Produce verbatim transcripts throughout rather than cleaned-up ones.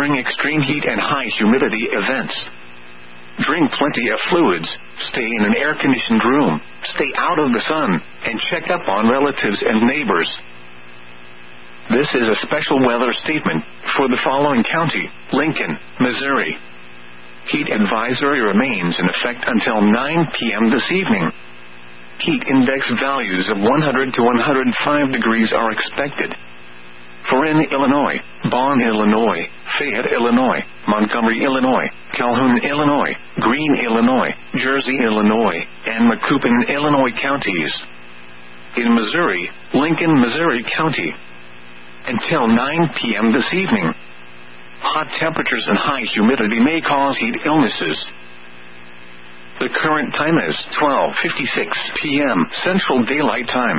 during extreme heat and high humidity events. Drink plenty of fluids, stay in an air-conditioned room, stay out of the sun, and check up on relatives and neighbors. This is a special weather statement for the following county: Lincoln, Missouri. Heat advisory remains in effect until nine p.m. this evening. Heat index values of one hundred to one hundred five degrees are expected. For in Illinois, Bonn, Illinois, Fayette, Illinois, Montgomery, Illinois, Calhoun, Illinois, Greene, Illinois, Jersey, Illinois, and Macoupin, Illinois counties. In Missouri, Lincoln, Missouri County. Until nine p.m. this evening. Hot temperatures and high humidity may cause heat illnesses. The current time is twelve fifty-six p.m. Central Daylight Time.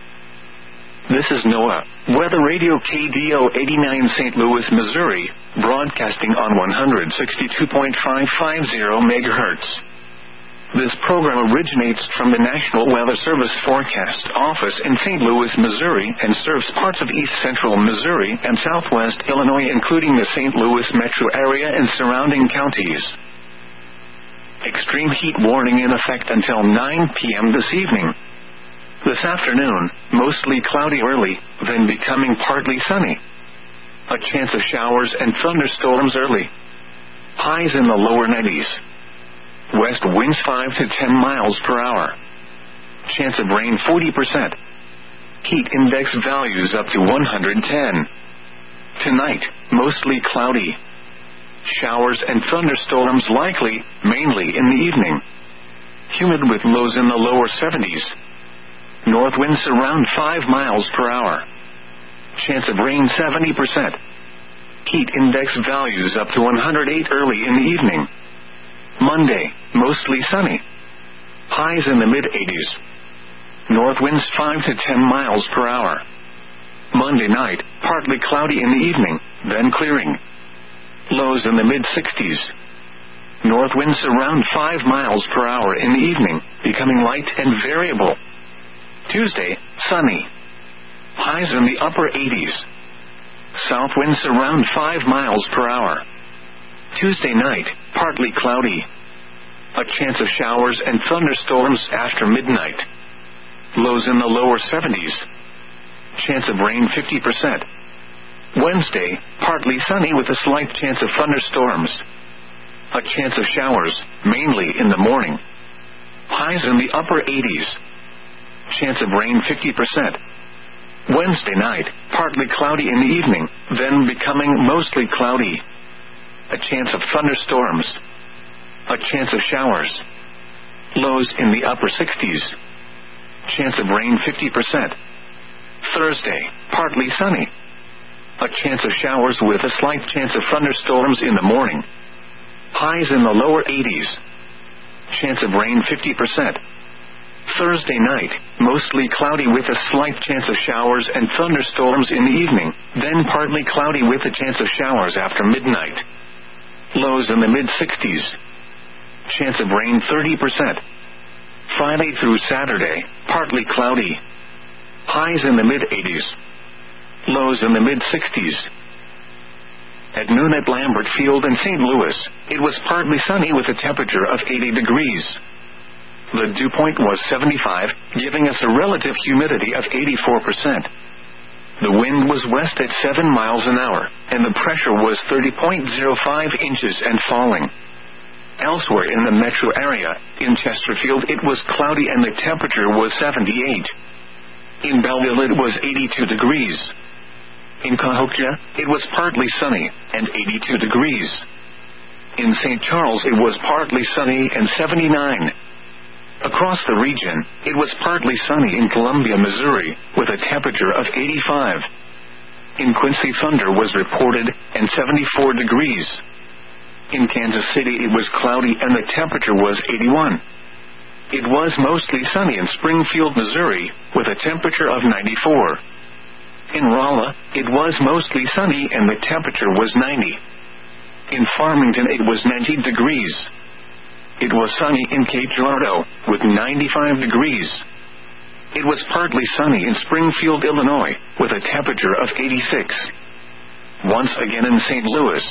This is NOAA Weather Radio K D O eighty-nine Saint Louis, Missouri, broadcasting on one hundred sixty-two point five five zero megahertz. This program originates from the National Weather Service Forecast Office in Saint Louis, Missouri, and serves parts of east central Missouri and southwest Illinois, including the Saint Louis metro area and surrounding counties. Extreme heat warning in effect until nine p.m. this evening. This afternoon, mostly cloudy early, then becoming partly sunny. A chance of showers and thunderstorms early. Highs in the lower nineties. West winds five to ten miles per hour. Chance of rain forty percent. Heat index values up to one hundred ten. Tonight, mostly cloudy. Showers and thunderstorms likely, mainly in the evening. Humid with lows in the lower seventies. North winds around five miles per hour. Chance of rain seventy percent. Heat index values up to one hundred eight early in the evening. Monday, mostly sunny. Highs in the mid-eighties. North winds five to ten miles per hour. Monday night, partly cloudy in the evening, then clearing. Lows in the mid-sixties. North winds around five miles per hour in the evening, becoming light and variable. Tuesday, sunny. Highs in the upper eighties. South winds around five miles per hour. Tuesday night, partly cloudy. A chance of showers and thunderstorms after midnight. Lows in the lower seventies. Chance of rain fifty percent. Wednesday, partly sunny with a slight chance of thunderstorms. A chance of showers, mainly in the morning. Highs in the upper eighties. Chance of rain fifty percent. Wednesday night, partly cloudy in the evening, then becoming mostly cloudy. A chance of thunderstorms. A chance of showers. Lows in the upper sixties. Chance of rain fifty percent. Thursday, partly sunny. A chance of showers with a slight chance of thunderstorms in the morning. Highs in the lower eighties. Chance of rain fifty percent. Thursday night, mostly cloudy with a slight chance of showers and thunderstorms in the evening, then partly cloudy with a chance of showers after midnight. Lows in the mid-sixties. Chance of rain thirty percent. Friday through Saturday, partly cloudy. Highs in the mid-eighties. Lows in the mid-sixties. At noon at Lambert Field in Saint Louis, it was partly sunny with a temperature of eighty degrees. The dew point was seventy-five, giving us a relative humidity of eighty-four percent. The wind was west at seven miles an hour, and the pressure was thirty point zero five inches and falling. Elsewhere in the metro area, in Chesterfield it was cloudy and the temperature was seventy-eight. In Belleville it was eighty-two degrees. In Cahokia, it was partly sunny, and eighty-two degrees. In Saint Charles it was partly sunny and seventy-nine. Across the region, it was partly sunny in Columbia, Missouri, with a temperature of eighty-five. In Quincy, thunder was reported, and seventy-four degrees. In Kansas City, it was cloudy and the temperature was eighty-one. It was mostly sunny in Springfield, Missouri, with a temperature of ninety-four. In Rolla, it was mostly sunny and the temperature was ninety. In Farmington, it was ninety degrees. It was sunny in Cape Girardeau, with ninety-five degrees. It was partly sunny in Springfield, Illinois, with a temperature of eighty-six. Once again in Saint Louis,